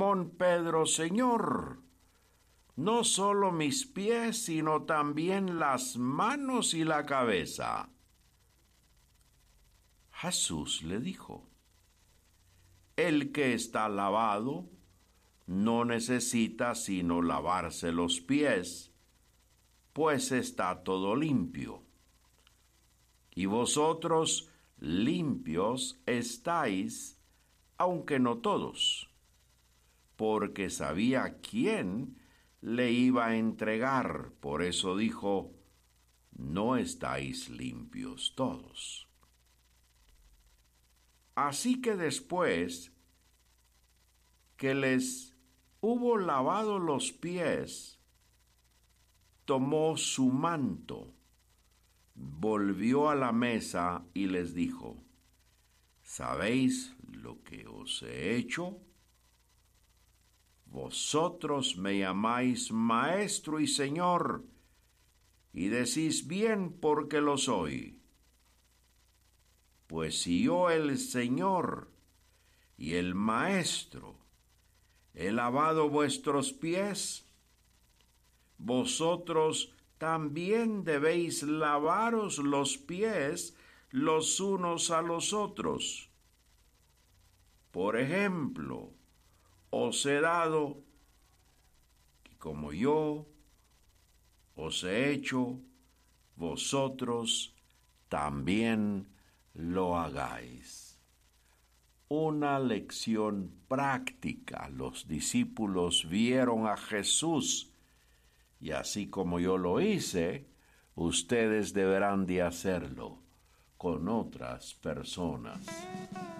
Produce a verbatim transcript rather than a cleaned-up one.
Simón Pedro: Señor, no solo mis pies, sino también las manos y la cabeza. Jesús le dijo: el que está lavado no necesita sino lavarse los pies, pues está todo limpio. Y vosotros limpios estáis, aunque no todos, porque sabía quién le iba a entregar, por eso dijo: no estáis limpios todos. Así que después que les hubo lavado los pies, tomó su manto, volvió a la mesa y les dijo: ¿sabéis lo que os he hecho? Vosotros me llamáis Maestro y Señor, y decís bien porque lo soy. Pues si yo, el Señor y el Maestro, he lavado vuestros pies, vosotros también debéis lavaros los pies los unos a los otros. Por ejemplo, os he dado, y como yo os he hecho, vosotros también lo hagáis. Una lección práctica. Los discípulos vieron a Jesús, y así como yo lo hice, ustedes deberán de hacerlo con otras personas.